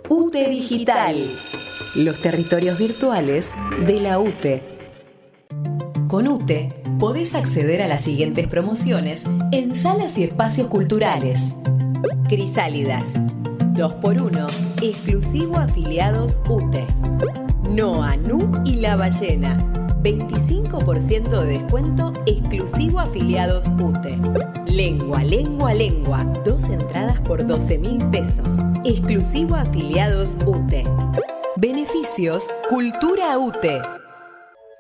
UTE Digital, los territorios virtuales de la UTE. Con UTE podés acceder a las siguientes promociones en salas y espacios culturales. Crisálidas, 2x1, exclusivo afiliados UTE. Noa, Nu y La Ballena, 25% de descuento exclusivo afiliados UTE. Lengua, 2 entradas por 12.000 pesos, exclusivo afiliados UTE. Beneficios Cultura UTE.